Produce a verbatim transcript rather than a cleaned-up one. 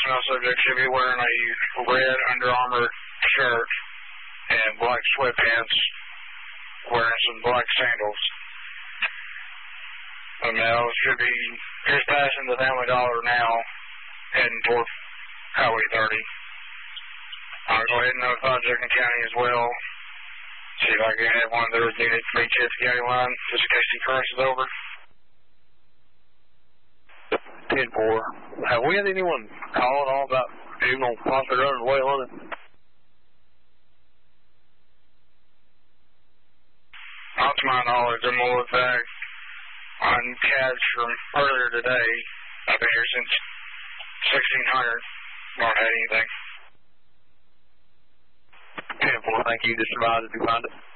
Female subject should be wearing a red Under Armour shirt and black sweatpants, wearing some black sandals. The male should be just passing the Family Dollar now, heading toward Highway thirty. I'll go ahead and notify Jefferson County as well. See if I can have one of those units reach Jefferson County line, just in case the occurrence is over. ten four. Have we had anyone call at all about juvenile possibly running away on it? Not to my knowledge, I'm more in fact on cabs from earlier today. I've been here since sixteen hundred. Not had anything. ten four, thank you. Just advise if you find it.